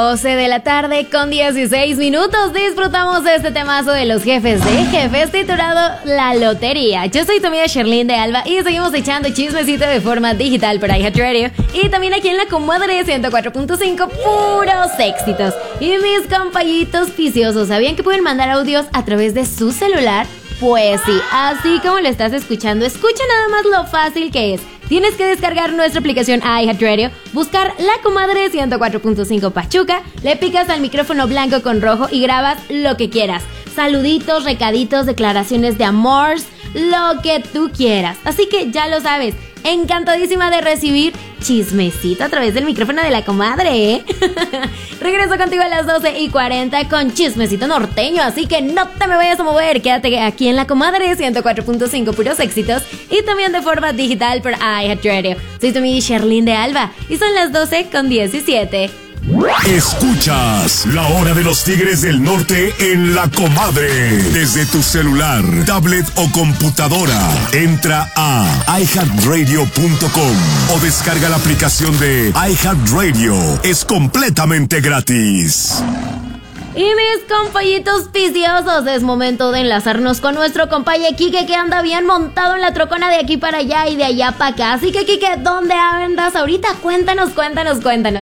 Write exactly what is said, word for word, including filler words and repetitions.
doce de la tarde con dieciséis minutos. Disfrutamos de este temazo de los jefes de jefes titulado La Lotería. Yo soy tu amiga Sherlyn de Alba y seguimos echando chismecito de forma digital por iHeartRadio y también aquí en la Comadre ciento cuatro punto cinco, puros éxitos. Y mis compañitos viciosos, ¿sabían que pueden mandar audios a través de su celular? Pues sí, así como lo estás escuchando, escucha nada más lo fácil que es. Tienes que descargar nuestra aplicación iHeartRadio, buscar La Comadre ciento cuatro punto cinco Pachuca, le picas al micrófono blanco con rojo y grabas lo que quieras. Saluditos, recaditos, declaraciones de amor, lo que tú quieras. Así que ya lo sabes, encantadísima de recibir chismecito a través del micrófono de La Comadre, ¿eh? Regreso contigo a las doce y cuarenta con chismecito norteño, así que no te me vayas a mover. Quédate aquí en La Comadre ciento cuatro punto cinco, puros éxitos, y también de forma digital por iHeartRadio. Soy tu amiga Sherlyn de Alba y son las doce con diecisiete. Escuchas La Hora de los Tigres del Norte en La Comadre. Desde tu celular, tablet o computadora, entra a i heart radio punto com o descarga la aplicación de iHeartRadio. Es completamente gratis. Y mis compañitos viciosos, es momento de enlazarnos con nuestro compañero Quique, que anda bien montado en la trocona de aquí para allá y de allá para acá. Así que, Quique, ¿dónde andas ahorita? Cuéntanos, cuéntanos, cuéntanos.